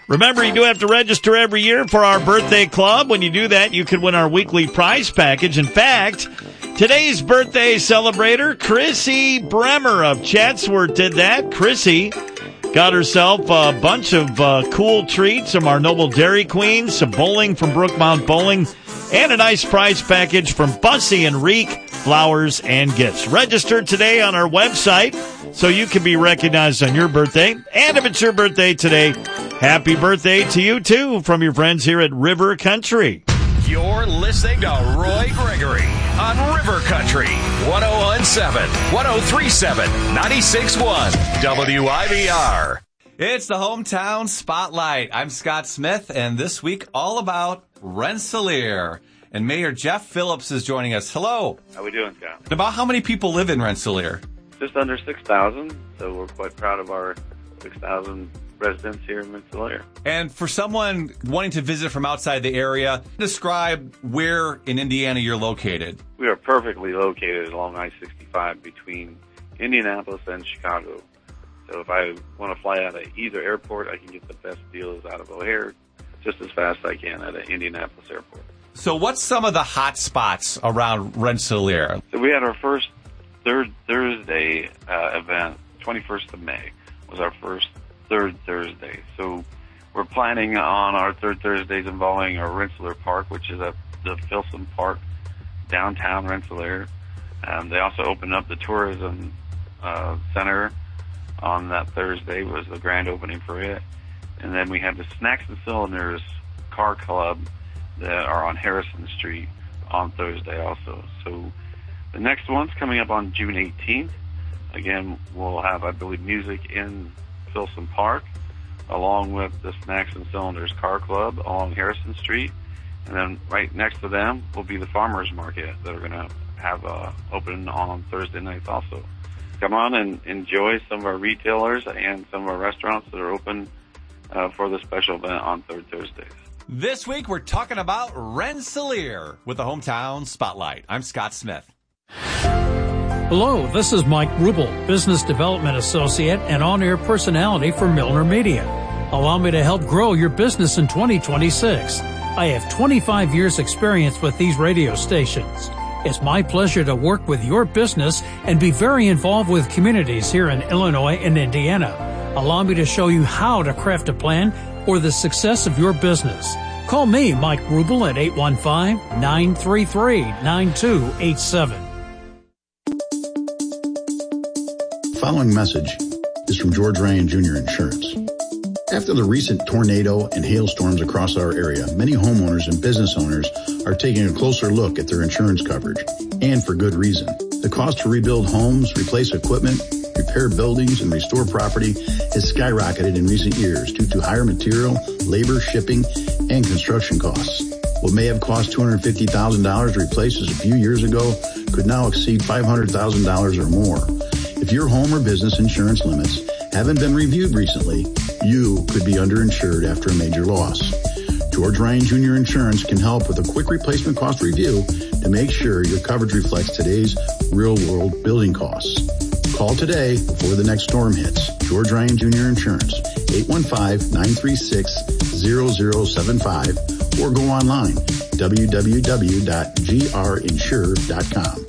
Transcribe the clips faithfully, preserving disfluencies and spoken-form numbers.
Remember, you do have to register every year for our birthday club. When you do that, you can win our weekly prize package. In fact, today's birthday celebrator, Chrissy Bremer of Chatsworth, did that. Chrissy got herself a bunch of uh, cool treats from our Noble Dairy Queen, some bowling from Brookmount Bowling, and a nice prize package from Bussy and Reek, flowers and gifts. Register today on our website so you can be recognized on your birthday. And if it's your birthday today, happy birthday to you, too, from your friends here at River Country. You're listening to Roy Gregory on River Country, one oh one point seven, one oh three point seven, ninety-six point one, W I B R. It's the Hometown Spotlight. I'm Scott Smith, and this week all about Rensselaer. And Mayor Jeff Phillips is joining us. Hello. How we doing, Scott? About how many people live in Rensselaer? Just under six thousand, so we're quite proud of our six thousand residents here in Rensselaer. And for someone wanting to visit from outside the area, describe where in Indiana you're located. We are perfectly located along I sixty-five between Indianapolis and Chicago. So if I want to fly out of either airport, I can get the best deals out of O'Hare just as fast as I can at an Indianapolis airport. So what's some of the hot spots around Rensselaer? So we had our first third Thursday uh, event, twenty-first of May was our first third Thursday. So we're planning on our third Thursdays involving our Rensselaer Park, which is at the Filson Park, downtown Rensselaer. Um, they also opened up the tourism uh, center on that Thursday, was the grand opening for it. And then we have the Snacks and Cylinders Car Club that are on Harrison Street on Thursday also. So the next one's coming up on June eighteenth. Again, we'll have, I believe, music in Filson Park, along with the Snacks and Cylinders Car Club along Harrison Street. And then right next to them will be the Farmers Market that are going to have uh, open on Thursday nights also. Come on and enjoy some of our retailers and some of our restaurants that are open uh, for the special event on third Thursdays. This week we're talking about Rensselaer with the Hometown Spotlight. I'm Scott Smith. Hello, this is Mike Rubel, Business Development Associate and on-air personality for Milner Media. Allow me to help grow your business in twenty twenty-six. I have twenty-five years experience with these radio stations. It's my pleasure to work with your business and be very involved with communities here in Illinois and Indiana. Allow me to show you how to craft a plan for the success of your business. Call me, Mike Rubel, at eight one five, nine three three, nine two eight seven. Following message is from George Ryan Junior Insurance. After the recent tornado and hailstorms across our area, many homeowners and business owners are taking a closer look at their insurance coverage, and for good reason. The cost to rebuild homes, replace equipment, repair buildings, and restore property has skyrocketed in recent years due to higher material, labor, shipping, and construction costs. What may have cost two hundred fifty thousand dollars to replace as a few years ago could now exceed five hundred thousand dollars or more. If your home or business insurance limits haven't been reviewed recently, you could be underinsured after a major loss. George Ryan Junior Insurance can help with a quick replacement cost review to make sure your coverage reflects today's real-world building costs. Call today before the next storm hits. George Ryan Junior Insurance, eight one five, nine three six, zero zero seven five, or go online, w w w dot g r insure dot com.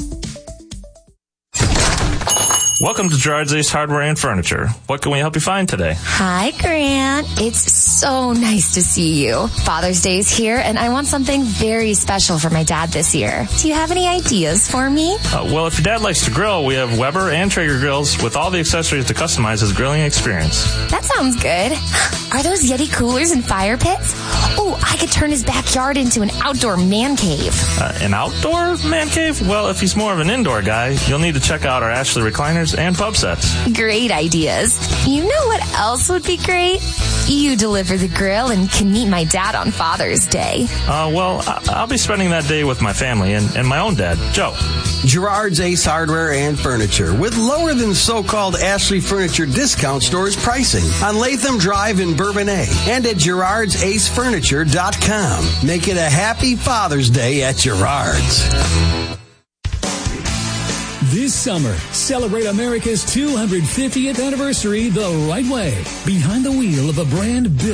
Welcome to Gerard's Ace Hardware and Furniture. What can we help you find today? Hi, Grant. It's so nice to see you. Father's Day is here, and I want something very special for my dad this year. Do you have any ideas for me? Uh, well, if your dad likes to grill, we have Weber and Traeger grills with all the accessories to customize his grilling experience. That sounds good. Are those Yeti coolers and fire pits? Oh, I could turn his backyard into an outdoor man cave. Uh, an outdoor man cave? Well, if he's more of an indoor guy, you'll need to check out our Ashley recliners and pub sets. Great ideas. You know what else would be great? You deliver the grill and can meet my dad on Father's Day. Uh, well, I'll be spending that day with my family and, and my own dad, Joe. Gerard's Ace Hardware and Furniture with lower than so-called Ashley Furniture discount stores pricing on Latham Drive in Bourbonnais and at gerards ace furniture dot com. Make it a happy Father's Day at Gerard's. This summer, celebrate America's two hundred fiftieth anniversary the right way. Behind the wheel of a brand built